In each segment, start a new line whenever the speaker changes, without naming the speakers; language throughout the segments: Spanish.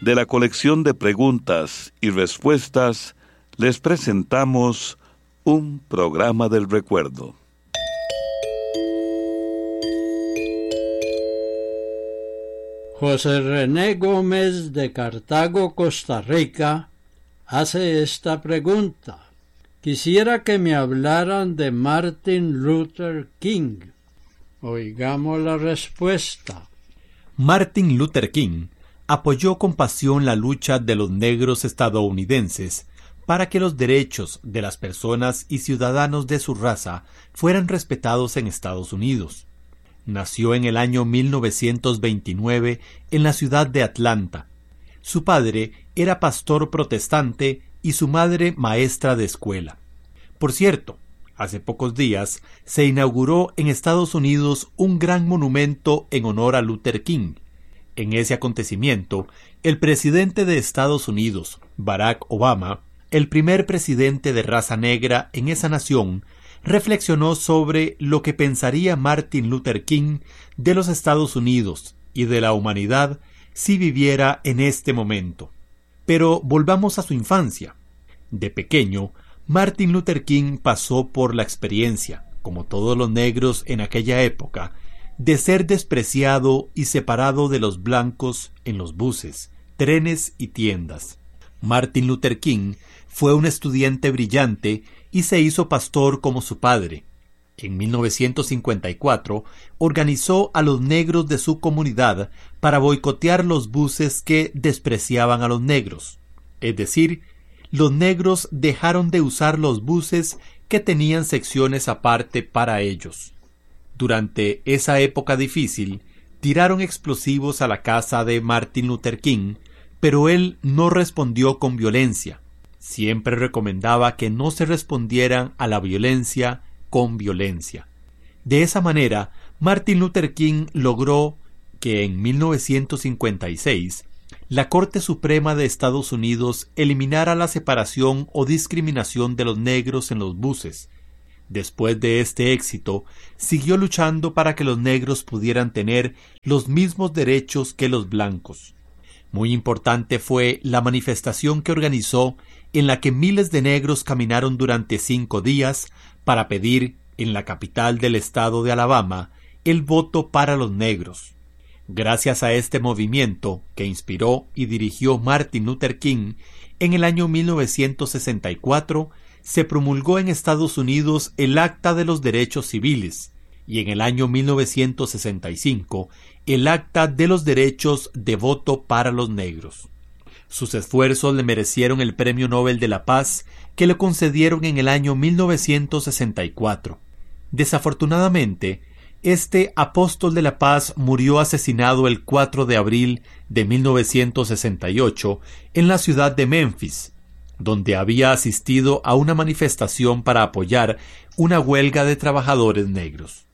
de la colección de preguntas y respuestas, les presentamos un programa del recuerdo.
José René Gómez de Cartago, Costa Rica, hace esta pregunta. Quisiera que me hablaran de Martin Luther King. Oigamos la respuesta.
Martin Luther King apoyó con pasión la lucha de los negros estadounidenses para que los derechos de las personas y ciudadanos de su raza fueran respetados en Estados Unidos. Nació en el año 1929 en la ciudad de Atlanta. Su padre era pastor protestante y su madre maestra de escuela. Por cierto, hace pocos días se inauguró en Estados Unidos un gran monumento en honor a Luther King. En ese acontecimiento, el presidente de Estados Unidos, Barack Obama, el primer presidente de raza negra en esa nación, reflexionó sobre lo que pensaría Martin Luther King de los Estados Unidos y de la humanidad si viviera en este momento. Pero volvamos a su infancia. De pequeño, Martin Luther King pasó por la experiencia, como todos los negros en aquella época, de ser despreciado y separado de los blancos en los buses, trenes y tiendas. Martin Luther King fue un estudiante brillante y se hizo pastor como su padre. En 1954 organizó a los negros de su comunidad para boicotear los buses que despreciaban a los negros. Es decir, los negros dejaron de usar los buses que tenían secciones aparte para ellos. Durante esa época difícil, tiraron explosivos a la casa de Martin Luther King, pero él no respondió con violencia. Siempre recomendaba que no se respondieran a la violencia con violencia. De esa manera, Martin Luther King logró que en 1956 la Corte Suprema de Estados Unidos eliminara la separación o discriminación de los negros en los buses. Después de este éxito, siguió luchando para que los negros pudieran tener los mismos derechos que los blancos. Muy importante fue la manifestación que organizó, en la que miles de negros caminaron durante 5 días para pedir, en la capital del estado de Alabama, el voto para los negros. Gracias a este movimiento, que inspiró y dirigió Martin Luther King, en el año 1964 se promulgó en Estados Unidos el Acta de los Derechos Civiles, y en el año 1965 el Acta de los Derechos de Voto para los Negros. Sus esfuerzos le merecieron el Premio Nobel de la Paz, que le concedieron en el año 1964. Desafortunadamente, este apóstol de la paz murió asesinado el 4 de abril de 1968 en la ciudad de Memphis, donde había asistido a una manifestación para apoyar una huelga de trabajadores negros.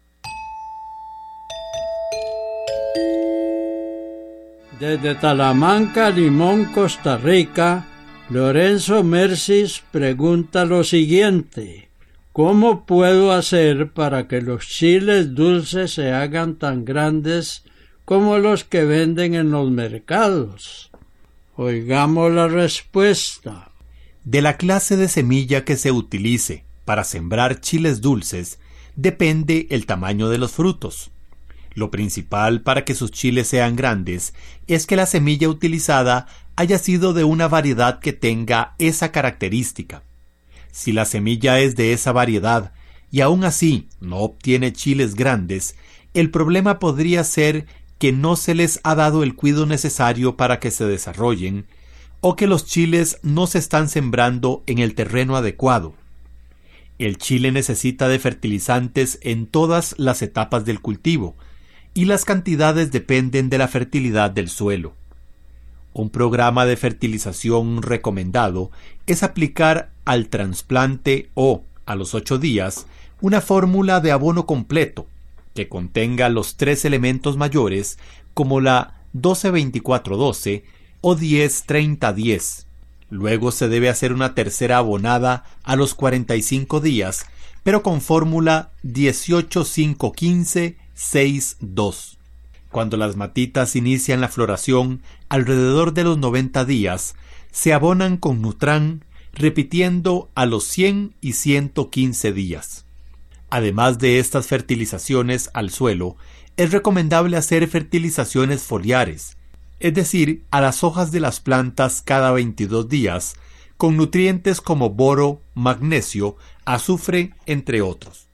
Desde Talamanca, Limón, Costa Rica, Lorenzo Mercis pregunta lo siguiente. ¿Cómo puedo hacer para que los chiles dulces se hagan tan grandes como los que venden en los mercados? Oigamos la respuesta.
De la clase de semilla que se utilice para sembrar chiles dulces depende el tamaño de los frutos. Lo principal para que sus chiles sean grandes es que la semilla utilizada haya sido de una variedad que tenga esa característica. Si la semilla es de esa variedad y aún así no obtiene chiles grandes, el problema podría ser que no se les ha dado el cuidado necesario para que se desarrollen, o que los chiles no se están sembrando en el terreno adecuado. El chile necesita de fertilizantes en todas las etapas del cultivo, y las cantidades dependen de la fertilidad del suelo. Un programa de fertilización recomendado es aplicar al trasplante o, a los 8 días, una fórmula de abono completo, que contenga los 3 elementos mayores, como la 12-24-12 o 10-30-10. Luego se debe hacer una tercera abonada a los 45 días, pero con fórmula 18-5-15-6-2. Cuando las matitas inician la floración, alrededor de los 90 días, se abonan con Nutran, repitiendo a los 100 y 115 días. Además de estas fertilizaciones al suelo, es recomendable hacer fertilizaciones foliares, es decir, a las hojas de las plantas cada 22 días, con nutrientes como boro, magnesio, azufre, entre otros.